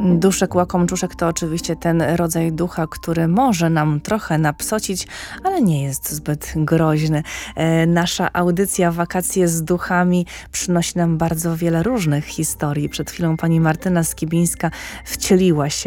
Duszek łakomczuszek to oczywiście ten rodzaj ducha, który może nam trochę napsocić, ale nie jest zbyt groźny. Nasza audycja Wakacje z duchami przynosi nam bardzo wiele różnych historii. Przed chwilą pani Martyna Skibińska wcieliła się